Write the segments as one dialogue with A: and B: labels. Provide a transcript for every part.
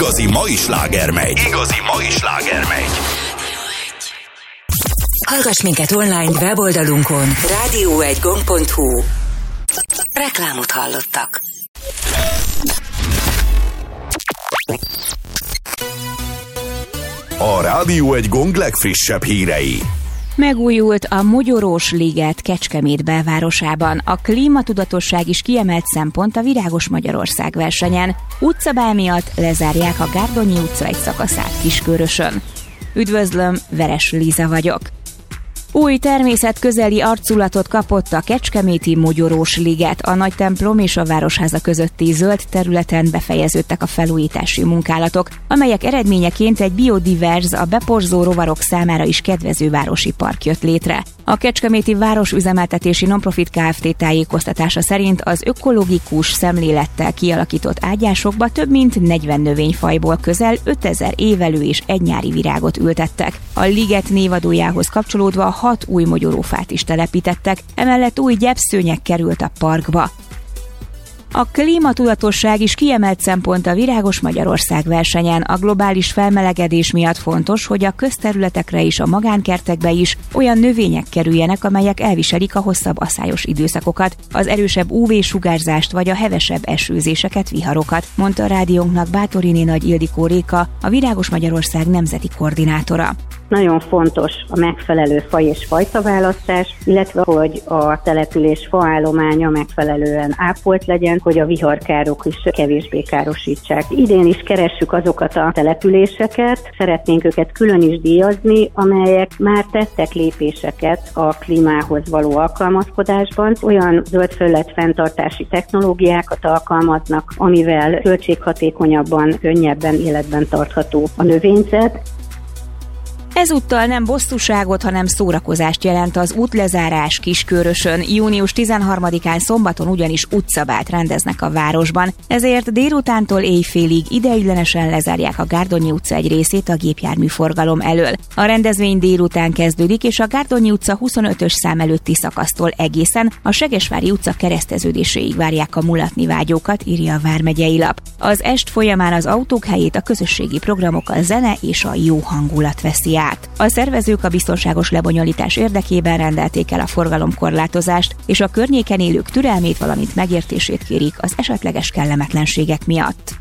A: Igazi mai slágermegy.
B: Hallgass minket online weboldalunkon radio1gong.hu. Reklámot hallottak.
A: A Rádió egy Gong legfrissebb hírei.
C: Megújult a Mogyorós liget Kecskemét belvárosában. A klímatudatosság is kiemelt szempont a Virágos Magyarország versenyen. Utcabál miatt lezárják a Gárdonyi utca egy szakaszát Kiskörösön. Üdvözlöm, Veres Líza vagyok. Új természetközeli arculatot kapott a kecskeméti Mogyorós liget. A nagy templom és a városháza közötti zöld területen befejeződtek a felújítási munkálatok, amelyek eredményeként egy biodiverz, a beporzó rovarok számára is kedvező városi park jött létre. A Kecskeméti Városüzemeltetési Nonprofit Kft. Tájékoztatása szerint az ökológikus szemlélettel kialakított ágyásokba több mint 40 növényfajból közel 5000 évelő és egynyári virágot ültettek. A liget névadójához kapcsolódva 6 új mogyorófát is telepítettek, emellett új gyepszőnyeg került a parkba. A klímatudatosság is kiemelt szempont a Virágos Magyarország versenyen. A globális felmelegedés miatt fontos, hogy a közterületekre és a magánkertekbe is olyan növények kerüljenek, amelyek elviselik a hosszabb aszályos időszakokat, az erősebb UV-sugárzást vagy a hevesebb esőzéseket, viharokat, mondta a rádiónknak Bátoriné Nagy Ildikó Réka, a Virágos Magyarország nemzeti koordinátora.
D: Nagyon fontos a megfelelő faj és fajtaválasztás, illetve hogy a település faállománya megfelelően ápolt legyen, hogy a viharkárok is kevésbé károsítsák. Idén is keressük azokat a településeket, szeretnénk őket külön is díjazni, amelyek már tettek lépéseket a klímához való alkalmazkodásban. Olyan zöldfelület fenntartási technológiákat alkalmaznak, amivel költséghatékonyabban, könnyebben életben tartható a növényzet.
C: Ezúttal nem bosszúságot, hanem szórakozást jelent az útlezárás Kiskörösön. Június 13-án szombaton ugyanis utcabált rendeznek a városban, ezért délutántól éjfélig ideiglenesen lezárják a Gárdonyi utca egy részét a gépjárműforgalom elől. A rendezvény délután kezdődik, és a Gárdonyi utca 25-ös szám előtti szakasztól egészen a Segesvári utca kereszteződéséig várják a mulatni vágyókat, írja a Vármegyei Lap. Az est folyamán az autók helyét a közösségi programok, a zene és a jó hangulat veszi át. A szervezők a biztonságos lebonyolítás érdekében rendelték el a forgalomkorlátozást, és a környéken élők türelmét, valamint megértését kérik az esetleges kellemetlenségek miatt.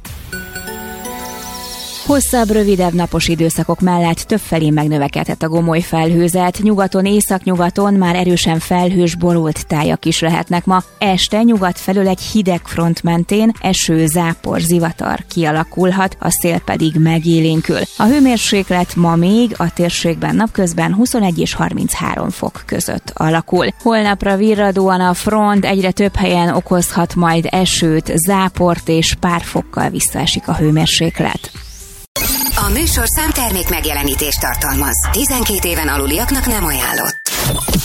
C: Hosszabb, rövidebb napos időszakok mellett többfelé megnövekedhet a gomoly felhőzet. Nyugaton, északnyugaton már erősen felhős, borult tájak is lehetnek ma. Este nyugat felől egy hideg front mentén eső, zápor, zivatar kialakulhat, a szél pedig megélénkül. A hőmérséklet ma még a térségben napközben 21 és 33 fok között alakul. Holnapra virradóan a front egyre több helyen okozhat majd esőt, záport, és pár fokkal visszaesik a hőmérséklet.
B: A műsorszám termék megjelenítést tartalmaz. 12 éven aluliaknak nem ajánlott.